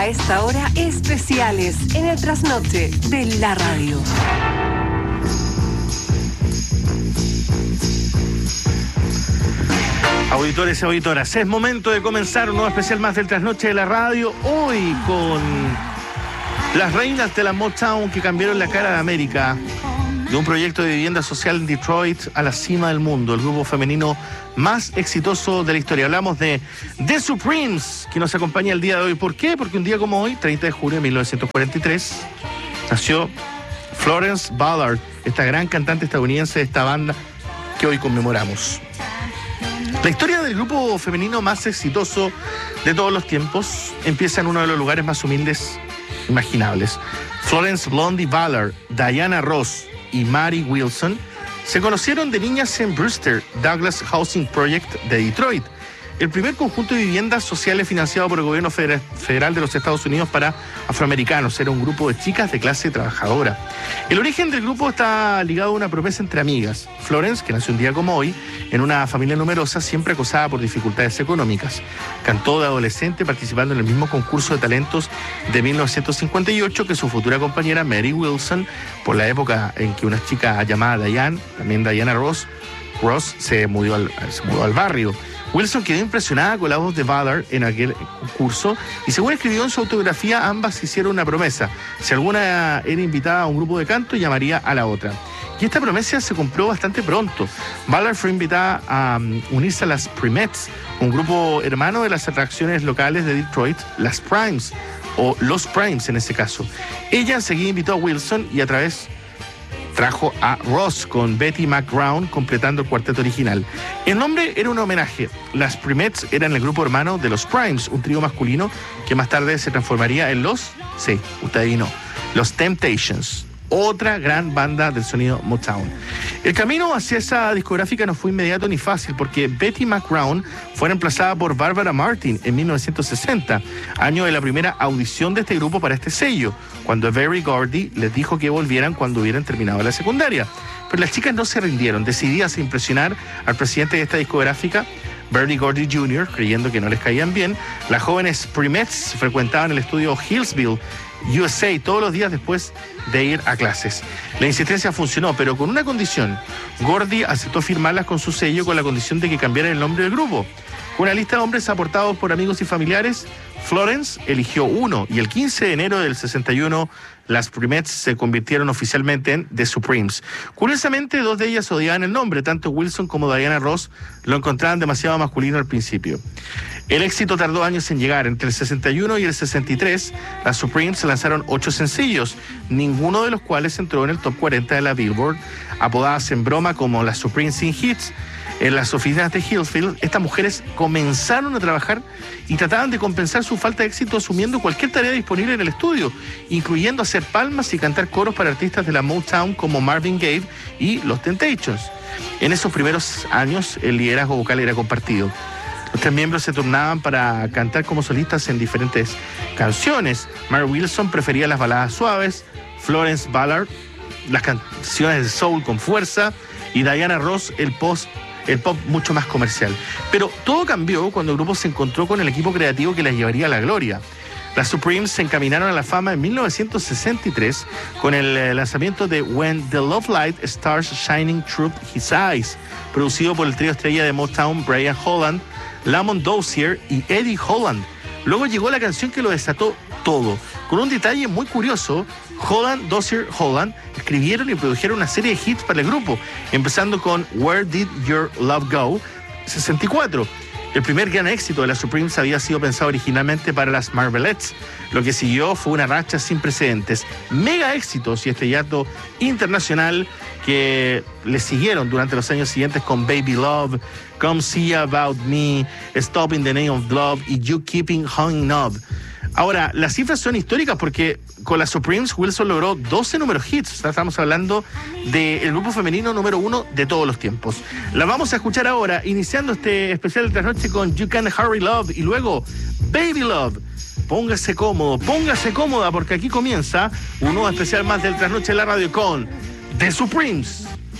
A esta hora, especiales en el trasnoche de la radio. Auditores y auditoras, es momento de comenzar un nuevo especial más del trasnoche de la radio. Hoy con las reinas de la Motown que cambiaron la cara de América, de un proyecto de vivienda social en Detroit a la cima del mundo, el grupo femenino más exitoso de la historia. Hablamos de The Supremes, que nos acompaña el día de hoy. ¿Por qué? Porque un día como hoy, 30 de junio de 1943, nació Florence Ballard, esta gran cantante estadounidense de esta banda que hoy conmemoramos. La historia del grupo femenino más exitoso de todos los tiempos empieza en uno de los lugares más humildes imaginables. Florence Blondie Ballard, Diana Ross y Mary Wilson se conocieron de niñas en Brewster Douglas Housing Project de Detroit, el primer conjunto de viviendas sociales financiado por el gobierno federal de los Estados Unidos para afroamericanos. Era un grupo de chicas de clase trabajadora. El origen del grupo está ligado a una promesa entre amigas. Florence, que nació un día como hoy, en una familia numerosa, siempre acosada por dificultades económicas. Cantó de adolescente participando en el mismo concurso de talentos de 1958 que su futura compañera Mary Wilson, por la época en que una chica llamada Diane, también Diana Ross se mudó al barrio. Wilson quedó impresionada con la voz de Ballard en aquel concurso y, según escribió en su autobiografía, ambas hicieron una promesa. Si alguna era invitada a un grupo de canto, llamaría a la otra. Y esta promesa se cumplió bastante pronto. Ballard fue invitada a unirse a las Primettes, un grupo hermano de las atracciones locales de Detroit, las Primes, o los Primes en ese caso. Ella enseguida invitó a Wilson y a través trajo a Ross con Betty McGrown completando el cuarteto original. El nombre era un homenaje. Las Primettes eran el grupo hermano de los Primes, un trío masculino que más tarde se transformaría en los Temptations, otra gran banda del sonido Motown. El camino hacia esa discográfica no fue inmediato ni fácil, porque Betty McGrown fue reemplazada por Barbara Martin en 1960, año de la primera audición de este grupo para este sello, cuando Berry Gordy les dijo que volvieran cuando hubieran terminado la secundaria. Pero las chicas no se rindieron, decididas a impresionar al presidente de esta discográfica, Berry Gordy Jr., creyendo que no les caían bien. Las jóvenes Primettes frecuentaban el estudio Hillsville, USA, todos los días después de ir a clases. La insistencia funcionó, pero con una condición. Gordy aceptó firmarlas con su sello con la condición de que cambiara el nombre del grupo. Con una lista de hombres aportados por amigos y familiares, Florence eligió uno, y el 15 de enero del 61 las Primettes se convirtieron oficialmente en The Supremes. Curiosamente, dos de ellas odiaban el nombre, tanto Wilson como Diana Ross lo encontraban demasiado masculino al principio. El éxito tardó años en llegar. Entre el 61 y el 63, las Supremes lanzaron 8 sencillos, ninguno de los cuales entró en el top 40 de la Billboard. Apodadas en broma como las Supremes Sin Hits, en las oficinas de Hillsville, estas mujeres comenzaron a trabajar y trataban de compensar su falta de éxito asumiendo cualquier tarea disponible en el estudio, incluyendo hacer palmas y cantar coros para artistas de la Motown como Marvin Gaye y los Temptations. En esos primeros años, el liderazgo vocal era compartido. Los tres miembros se turnaban para cantar como solistas en diferentes canciones. Mary Wilson prefería las baladas suaves, Florence Ballard las canciones de soul con fuerza y Diana Ross el pop mucho más comercial. Pero todo cambió cuando el grupo se encontró con el equipo creativo que las llevaría a la gloria. Las Supremes se encaminaron a la fama en 1963 con el lanzamiento de When the Love Light Starts Shining Through His Eyes, producido por el trío estrella de Motown Brian Holland, Lamont Dozier y Eddie Holland. Luego llegó la canción que lo desató todo. Con un detalle muy curioso, Dozier, Holland escribieron y produjeron una serie de hits para el grupo, empezando con Where Did Your Love Go, 64. El primer gran éxito de las Supremes había sido pensado originalmente para las Marvelettes. Lo que siguió fue una racha sin precedentes. Mega éxitos y estrellato internacional que le siguieron durante los años siguientes con Baby Love, Come See About Me, Stop in the Name of Love y You Keeping Hanging Up. Ahora, las cifras son históricas porque con las Supremes Wilson logró 12 números hits. O sea, estamos hablando del grupo femenino número 1 de todos los tiempos. La vamos a escuchar ahora, iniciando este especial de trasnoche con You Can't Hurry Love y luego Baby Love. Póngase cómodo, póngase cómoda, porque aquí comienza un nuevo especial más del trasnoche en la radio con The Supremes.